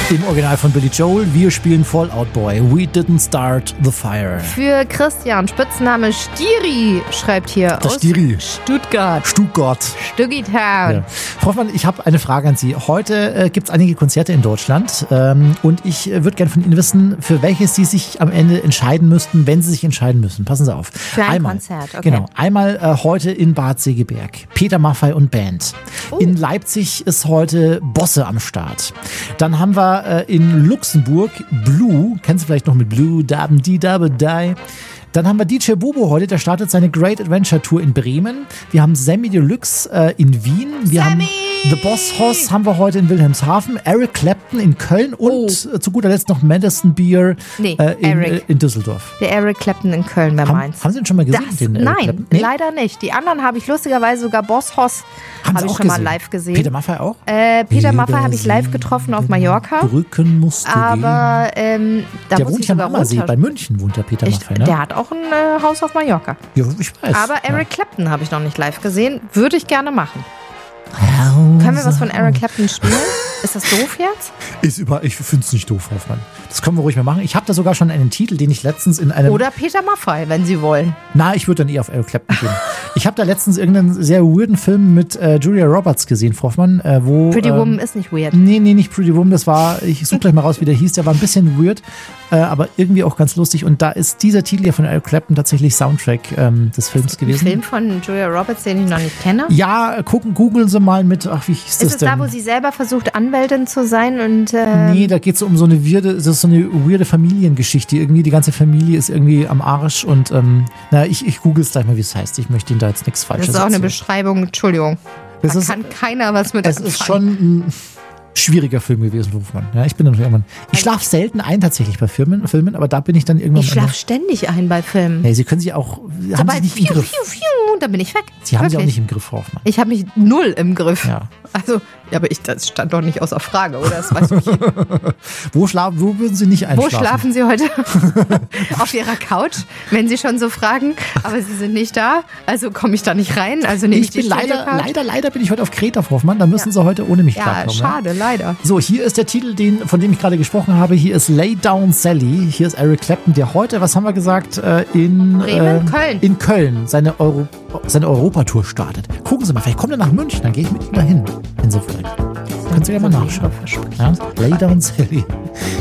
Im Original von Billy Joel. Wir spielen Fallout Boy. We didn't start the fire. Für Christian, Spitzname Stiri, schreibt hier Das aus Stiri. Stuttgart. Stuggy-Town. Ja. Frau Hoffmann, ich habe eine Frage an Sie. Heute gibt es einige Konzerte in Deutschland und ich würde gerne von Ihnen wissen, für welches Sie sich am Ende entscheiden müssten, wenn Sie sich entscheiden müssen. Passen Sie auf. Für ein Konzert, okay. Genau. Einmal heute in Bad Segeberg. Peter Maffay und Band. In Leipzig ist heute Bosse am Start. Dann haben wir in Luxemburg Blue. Kennst du vielleicht noch mit Blue? Dabben, die, dabbe, die. Dann haben wir DJ Bobo heute, der startet seine Great Adventure Tour in Bremen. Wir haben Sammy Deluxe in Wien. Wir haben The Boss Hoss haben wir heute in Wilhelmshaven. Eric Clapton in Köln und zu guter Letzt noch Madison Beer in Düsseldorf. Der Eric Clapton in Köln, wer meint's? Haben Sie ihn schon mal gesehen? Nein, leider nicht. Die anderen habe ich lustigerweise sogar Boss Hoss habe ich schon mal live gesehen. Peter Maffay auch? Peter Maffay habe ich live getroffen auf Mallorca. Brücken musste aber da der muss wohnt ich ja am sogar Ammersee. runter. Bei München wohnt der Peter Maffay, ne? Der hat auch ein Haus auf Mallorca. Ja, ich weiß. Aber Eric Clapton habe ich noch nicht live gesehen. Würde ich gerne machen. Können wir was von Eric Clapton spielen? Ist das doof jetzt? Ich finde es nicht doof, Hoffmann. Das können wir ruhig mal machen. Ich habe da sogar schon einen Titel, den ich letztens in einem... Oder Peter Maffay, wenn Sie wollen. Na, ich würde dann eher auf Eric Clapton gehen. Ich habe da letztens irgendeinen sehr weirden Film mit Julia Roberts gesehen, Frau Hoffmann, wo... Pretty Woman ist nicht weird. Nee, nicht Pretty Woman, das war... Ich suche gleich mal raus, wie der hieß. Der war ein bisschen weird, aber irgendwie auch ganz lustig. Und da ist dieser Titel ja von Eric Clapton tatsächlich Soundtrack des Films gewesen. Ein Film von Julia Roberts, den ich noch nicht kenne? Ja, googeln Sie mal mit... Ach, wie hieß das denn? Ist es da, wo sie selber versucht, Anwältin zu sein? Und, nee, da geht es um so eine weirde Familiengeschichte. Irgendwie die ganze Familie ist irgendwie am Arsch und ich google es gleich mal, wie es heißt. Ich möchte Ihnen da jetzt nichts Falsches Das ist auch eine erzählen. Beschreibung, Entschuldigung. Da kann keiner was mit anfangen. Es ist schon ein schwieriger Film gewesen, Hofmann. Ja, ich bin dann irgendwann. Ich schlafe selten ein tatsächlich bei Filmen, aber da bin ich dann irgendwann. Ich schlafe ständig ein bei Filmen. Nee, Sie können sie auch. Haben Sie nicht im Griff. Dann bin ich weg. Sie haben sie auch nicht im Griff, Hoffmann. Ich habe mich null im Griff. Ja. Also, aber das stand doch nicht außer Frage, oder? Das weiß ich nicht. Wo würden Sie nicht einschlafen? Wo schlafen Sie heute? Auf Ihrer Couch, wenn Sie schon so fragen. Aber Sie sind nicht da, also komme ich da nicht rein. Also ich bin leider bin ich heute auf Kreta, Hoffmann. Da müssen Sie heute ohne mich klarkommen. Ja, schade, leider. So, hier ist der Titel, von dem ich gerade gesprochen habe. Hier ist Lay Down Sally. Hier ist Eric Clapton, der heute, was haben wir gesagt, in Köln. In Köln seine Europatour startet. Gucken Sie mal, vielleicht kommt er nach München, dann gehe ich mit ihm dahin, wenn Sie wollen. Können Sie ja mal nachschauen. Ja? Lay Down Sally.